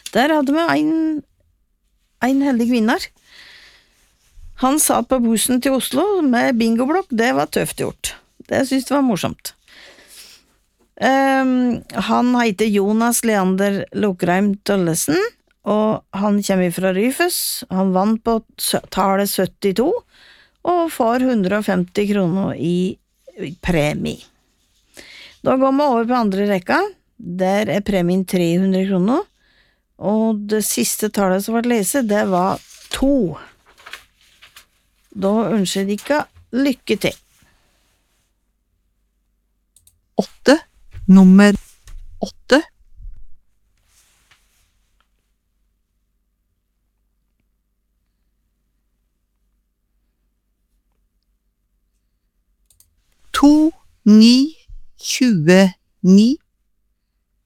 Der hadde vi en heldig vinner. Han satt på bussen til Oslo med bingoblokk, det var tøft gjort. Det synes det var morsomt. Han heter Jonas Leander Lokreim Tøllesen, og han kommer fra Ryfus. Han vant på tallet 72, og får 150 kroner i premie. Da går vi over på andre rekka. Der premien 300 kroner, og det siste tallet som ble lese, det var 2. Da ønsker jeg dere lykke til. 8, nummer 8. To, 9, 29.